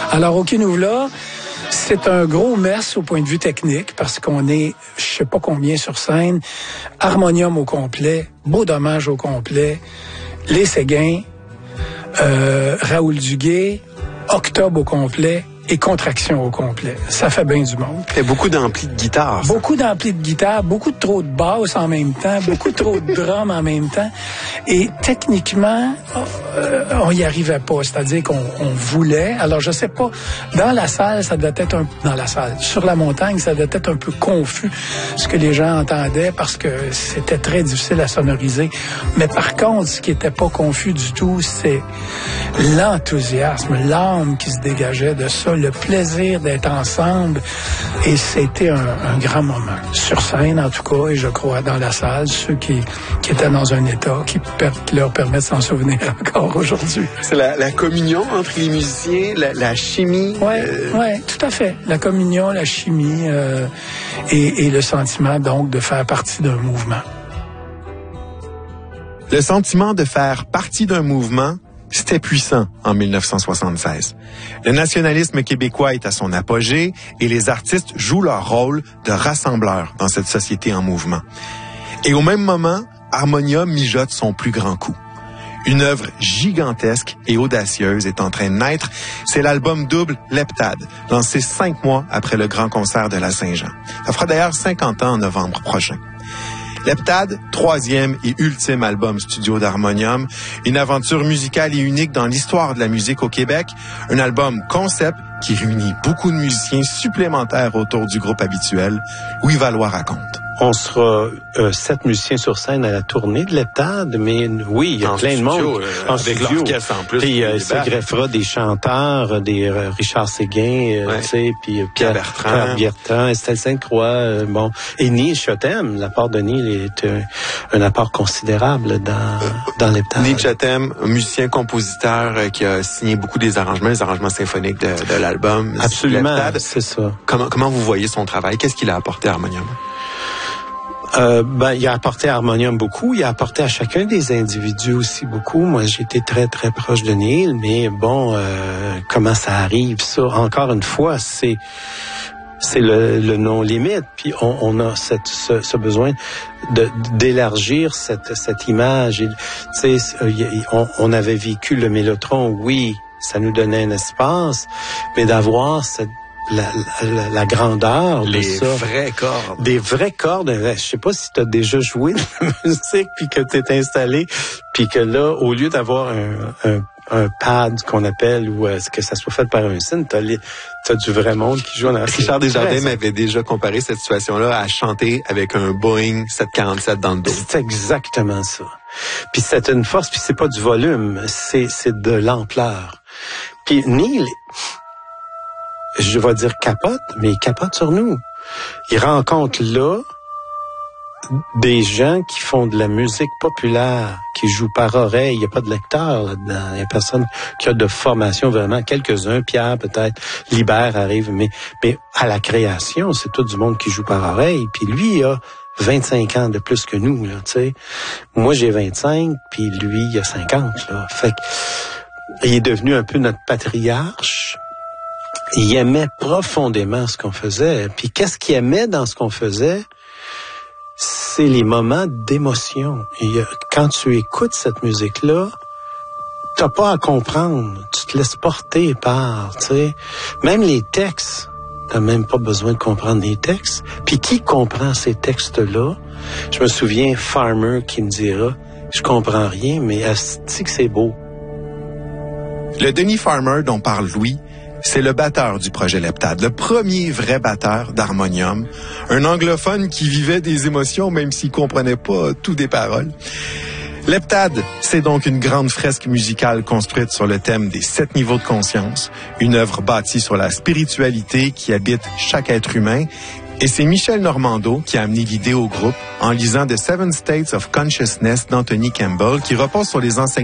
Alors, au Kinuvla, c'est un gros mess au point de vue technique parce qu'on est, je sais pas combien sur scène, harmonium au complet, beau dommage au complet, les Séguins, Raoul Duguay, Octobre au complet et Contraction au complet. Ça fait bien du monde. Il y a beaucoup d'amplis de guitare. Ça. Beaucoup d'amplis de guitare, beaucoup de trop de basses en même temps, beaucoup trop de drums en même temps. Et techniquement, on y arrivait pas. C'est-à-dire qu'on voulait. Alors, je sais pas, dans la salle, ça devait être dans la salle. Sur la montagne, ça devait être un peu confus, ce que les gens entendaient, parce que c'était très difficile à sonoriser. Mais par contre, ce qui était pas confus du tout, c'est l'enthousiasme, l'âme qui se dégageait de ça, le plaisir d'être ensemble. Et c'était un grand moment. Sur scène, en tout cas, et je crois dans la salle, ceux qui étaient dans un état qui leur permet de s'en souvenir encore aujourd'hui. C'est la communion entre les musiciens, la chimie. Oui, tout à fait. La communion, la chimie et le sentiment, donc, de faire partie d'un mouvement. Le sentiment de faire partie d'un mouvement, c'était puissant en 1976. Le nationalisme québécois est à son apogée et les artistes jouent leur rôle de rassembleurs dans cette société en mouvement. Et au même moment, Harmonium mijote son plus grand coup. Une œuvre gigantesque et audacieuse est en train de naître. C'est l'album double Leptade, lancé 5 mois après le grand concert de la Saint-Jean. Ça fera d'ailleurs 50 ans en novembre prochain. Leptade, 3e et ultime album studio d'Harmonium, une aventure musicale et unique dans l'histoire de la musique au Québec, un album concept qui réunit beaucoup de musiciens supplémentaires autour du groupe habituel. Louis Valois raconte. On sera 7 musiciens sur scène à la tournée de Leptade, mais oui, il y a plein de monde avec l'orchestre en plus. Puis il se greffera des chanteurs, des Richard Séguin, tu sais, puis Pierre Bertrand, Estelle Sainte-Croix, et Neil Chotem. L'apport de Neil est un apport considérable dans Leptade. Neil Chotem, musicien-compositeur qui a signé beaucoup des arrangements, les arrangements symphoniques de l'album. Absolument, Leptade. C'est ça. Comment vous voyez son travail? Qu'est-ce qu'il a apporté à Harmonium? Il a apporté à Harmonium beaucoup. Il a apporté à chacun des individus aussi beaucoup. Moi, j'étais très, très proche de Neil, mais comment ça arrive, ça? Encore une fois, c'est le non-limite. Puis on a ce besoin d'élargir cette image. Tu sais, on avait vécu le Mélotron, oui, ça nous donnait un espace, mais d'avoir la grandeur de ça. Des vraies cordes. Je sais pas si tu as déjà joué de la musique puis que tu es installé puis que là, au lieu d'avoir un pad qu'on appelle ou que ça soit fait par un synth, t'as du vrai monde qui joue dans la Richard Desjardins m'avait déjà comparé cette situation-là à chanter avec un Boeing 747 dans le dos. C'est exactement ça. Puis c'est une force, puis c'est pas du volume, c'est de l'ampleur. Puis Neil, je vais dire capote, mais il capote sur nous. Il rencontre là des gens qui font de la musique populaire, qui jouent par oreille. Il n'y a pas de lecteur là-dedans. Il n'y a personne qui a de formation vraiment. Quelques-uns, Pierre peut-être, Libert arrive, mais à la création, c'est tout du monde qui joue par oreille. Puis lui, il a 25 ans de plus que nous, là, tu sais. Moi, j'ai 25, puis lui, il a 50, là. Fait qu'il est devenu un peu notre patriarche. Il aimait profondément ce qu'on faisait. Puis qu'est-ce qu'il aimait dans ce qu'on faisait? C'est les moments d'émotion. Quand tu écoutes cette musique-là, t'as pas à comprendre. Tu te laisses porter par, tu sais. Même les textes, t'as même pas besoin de comprendre les textes. Puis qui comprend ces textes-là? Je me souviens, Farmer qui me dira, je comprends rien, mais asti que c'est beau. Le Denis Farmer dont parle Louis, c'est le batteur du projet Leptade, le premier vrai batteur d'Harmonium, un anglophone qui vivait des émotions même s'il comprenait pas tout des paroles. Leptade, c'est donc une grande fresque musicale construite sur le thème des 7 niveaux de conscience, une œuvre bâtie sur la spiritualité qui habite chaque être humain. Et c'est Michel Normando qui a amené l'idée au groupe en lisant The 7 States of Consciousness d'Anthony Campbell qui repose sur les enseignements